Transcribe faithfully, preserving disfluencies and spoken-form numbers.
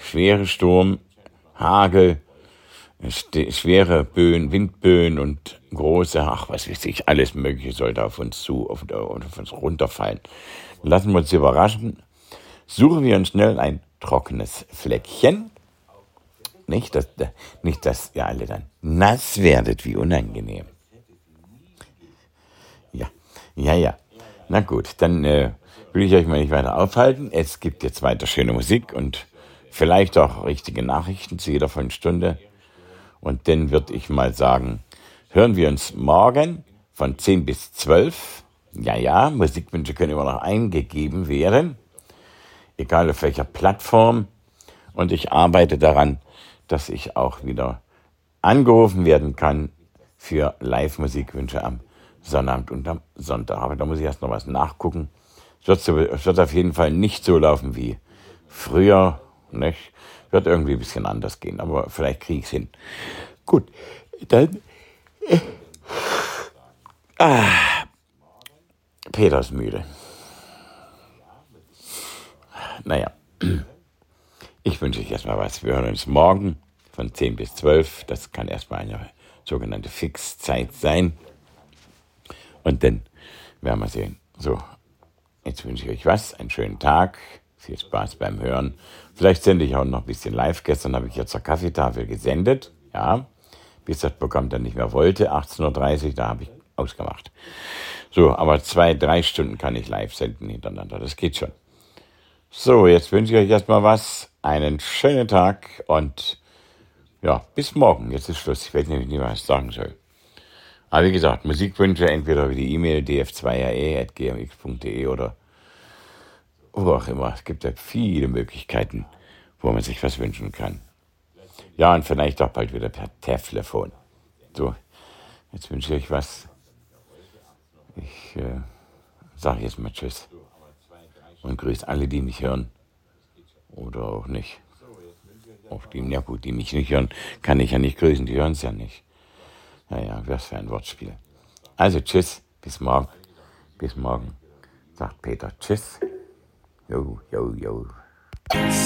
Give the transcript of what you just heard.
schwere Sturm, Hagel, st- schwere Böen, Windböen und große, ach was weiß ich, alles Mögliche sollte auf uns zu, auf, auf uns runterfallen. Lassen wir uns überraschen. Suchen wir uns schnell ein trockenes Fleckchen. Nicht, dass, nicht, dass ihr alle dann nass werdet, wie unangenehm. Ja, ja, ja. Na gut, dann äh, will ich euch mal nicht weiter aufhalten. Es gibt jetzt weiter schöne Musik und vielleicht auch richtige Nachrichten zu jeder vollen Stunde. Und dann würde ich mal sagen, hören wir uns morgen von zehn bis zwölf. Ja, ja, Musikwünsche können immer noch eingegeben werden, egal auf welcher Plattform. Und ich arbeite daran, dass ich auch wieder angerufen werden kann für Live-Musikwünsche am Sonnabend und am Sonntag. Aber da muss ich erst noch was nachgucken. Es wird, so, es wird auf jeden Fall nicht so laufen wie früher. Nicht? Wird irgendwie ein bisschen anders gehen, aber vielleicht kriege ich es hin. Gut, dann... Äh, ah, Peter ist müde. Naja, ich wünsche euch erstmal was. Wir hören uns morgen von zehn bis zwölf. Das kann erstmal eine sogenannte Fixzeit sein. Und dann werden wir sehen. So, jetzt wünsche ich euch was. Einen schönen Tag. Viel Spaß beim Hören. Vielleicht sende ich auch noch ein bisschen live. Gestern habe ich ja zur Kaffeetafel gesendet. Ja, bis das Programm dann nicht mehr wollte. achtzehn Uhr dreißig, da habe ich ausgemacht. So, aber zwei, drei Stunden kann ich live senden hintereinander. Das geht schon. So, jetzt wünsche ich euch erstmal was. Einen schönen Tag und ja, bis morgen. Jetzt ist Schluss. Ich weiß nämlich nicht, was ich sagen soll. Aber wie gesagt, Musikwünsche entweder über die E-Mail d f zwei r e at g m x punkt d e oder wo auch immer. Es gibt ja viele Möglichkeiten, wo man sich was wünschen kann. Ja, und vielleicht auch bald wieder per Telefon. So, jetzt wünsche ich euch was. Ich äh, sage jetzt mal Tschüss und grüße alle, die mich hören oder auch nicht. Auch die, ja gut, die mich nicht hören, kann ich ja nicht grüßen, die hören es ja nicht. Naja, was für ein Wortspiel. Also tschüss, bis morgen. Bis morgen, sagt Peter. Tschüss. Jo, jo, jo.